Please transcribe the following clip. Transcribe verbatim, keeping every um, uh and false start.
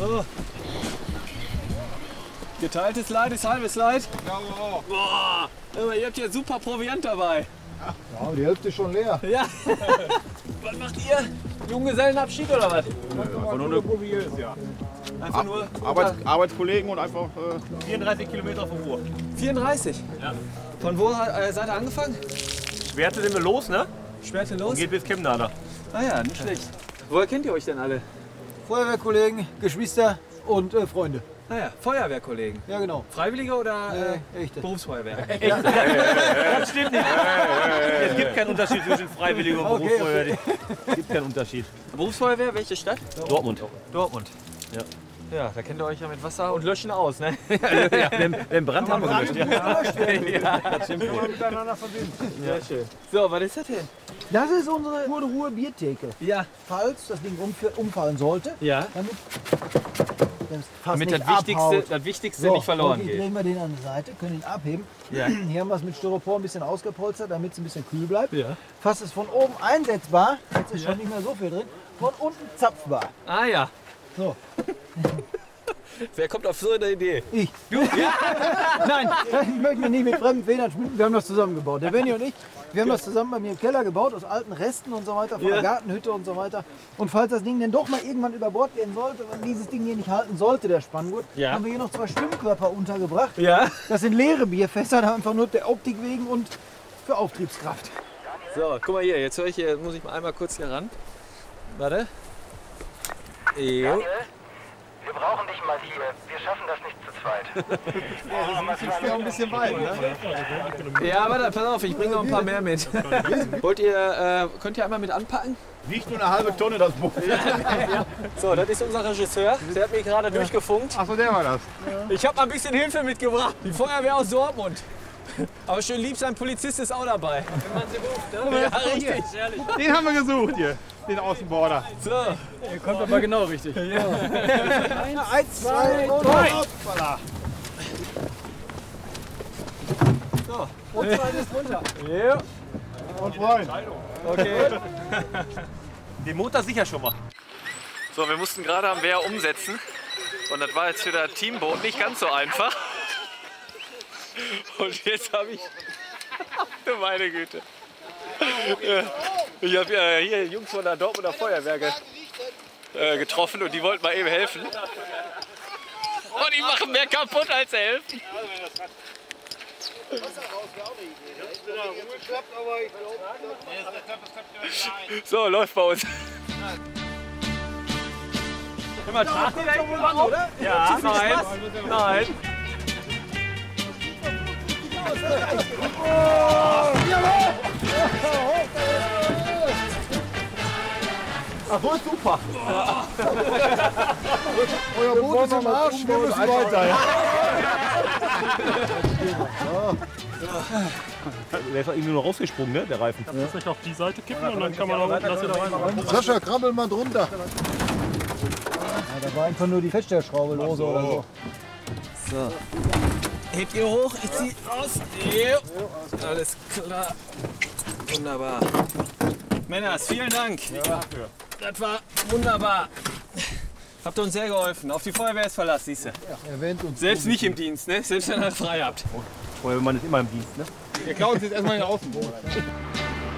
So. Geteiltes Leid ist halbes Leid. Ja, wow. Boah, aber ihr habt ja super Proviant dabei. Ja, aber die Hälfte ist schon leer. Ja. Was macht ihr? Junggesellenabschied oder was? Einfach nur eine Proviant, ja. Einfach nur Arbeits Arbeitskollegen und einfach äh, vierunddreißig Kilometer vom Ruhr. vierunddreißig? Ja. Von wo äh, seid ihr angefangen? Schwerte sind wir los, ne? Schwerte los? Und geht bis Chemnader. Ah ja, nicht schlecht. Woher kennt ihr euch denn alle? Feuerwehrkollegen, Geschwister und äh, Freunde. Naja, Feuerwehrkollegen. Ja, genau. Freiwillige oder Äh, echte. Berufsfeuerwehr? Das stimmt nicht. Es gibt keinen Unterschied zwischen Freiwillige und Okay, Berufsfeuerwehr. Es gibt keinen Unterschied. Berufsfeuerwehr, welche Stadt? Dortmund. Dortmund. Ja. Ja, da kennt ihr euch ja mit Wasser und Löschen aus, ne? Ja, den, den Brand haben wir gelöscht. Ja. Ja, das stimmt Kann wohl. man miteinander verbinden. Sehr schön. So, was ist das denn? Das ist unsere Ruhe Ruhe Biertheke. Ja. Falls das Ding umf- umfallen sollte, Ja. damit das Fass Damit nicht das Wichtigste, abhaut. das Wichtigste So, nicht verloren okay, geht. drehen wir den an die Seite, können ihn abheben. Ja. Hier haben wir es mit Styropor ein bisschen ausgepolstert, damit es ein bisschen kühl bleibt. Ja. Fass ist von oben einsetzbar, jetzt ist schon nicht mehr so viel drin, von unten zapfbar. Ah ja. So, Wer kommt auf so eine Idee? ich. Du? Ja. Nein, ich möchte mich nicht mit fremden Federn schmücken, wir haben das zusammengebaut. Der Benni und ich, wir haben das zusammen bei mir im Keller gebaut, aus alten Resten und so weiter, von Ja. der Gartenhütte und so weiter. Und falls das Ding denn doch mal irgendwann über Bord gehen sollte, wenn dieses Ding hier nicht halten sollte, der Spanngurt, Ja. haben wir hier noch zwei Schwimmkörper untergebracht. Ja. Das sind leere Bierfässer, einfach nur der Optik wegen und für Auftriebskraft. So, guck mal hier, jetzt höre ich hier, muss ich mal einmal kurz hier ran. Warte. Jo. Daniel, wir brauchen dich mal hier. Wir schaffen das nicht zu zweit. Das ist ja ein bisschen weit, ne? Ja, warte, pass auf, ich bringe noch ein paar mehr mit. Wollt ihr, äh, könnt ihr einmal mit anpacken? Wiegt nur eine halbe Tonne das Boot. So, das ist unser Regisseur. Der hat mich gerade durchgefunkt. Achso, der war das. Ich habe mal ein bisschen Hilfe mitgebracht. Die Feuerwehr aus Dortmund. Aber schön lieb, sein Polizist ist auch dabei. Wenn man sie ruft, ne? Ja, richtig. Den haben wir gesucht hier, den Außenborder. So. Ihr kommt aber genau richtig. Ja. Eins, zwei und drei. hoppala. So. Und zwei ist runter. Ja. Und Freund. Okay. Den Motor sicher schon mal. So, wir mussten gerade am Wehr umsetzen. Und das war jetzt für das Teamboot nicht ganz so einfach. Und jetzt habe ich. Du meine Güte. Ich habe ja hier Jungs von der Dortmunder Feuerwehr ge äh, getroffen und die wollten mal eben helfen. Oh, die machen mehr kaputt als helfen. So, läuft bei uns. Immer Tag die da irgendwo machen, oder? Ja, nein. Nein. Ach, wohl super. Euer Boot ist am Arsch, wir müssen weiter. Ja. Der ist doch irgendwie nur rausgesprungen, ne? Der Reifen. Das nicht auf die Seite kippen und dann kann man auch das wieder rein. Sascha, krabbel mal drunter. Ja, da war einfach nur die Feststellschraube lose oder so. So. Hebt ihr hoch, ich zieh aus. Jo. Alles klar. Wunderbar. Männers, vielen Dank. Ja. Das war wunderbar. Habt ihr uns sehr geholfen. Auf die Feuerwehr ist Verlass, siehst du. Erwähnt uns. Selbst nicht im Dienst, ne? Selbst wenn ihr frei habt. Feuerwehrmann ist immer im Dienst, ne? Wir klauen uns jetzt erstmal den Außenborder.